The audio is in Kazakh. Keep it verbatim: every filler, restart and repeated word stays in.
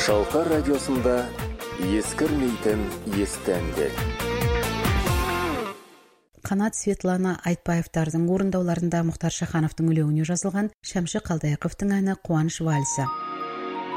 Шалқар радиосында ескірмейтін есті әндер. Қанат Светлана Айтбаевтардың орындауларында Мұхтар Шахановтың өлеңіне жазылған Шәмші Қалдаяқовтың әні «Қуаныш вальсі».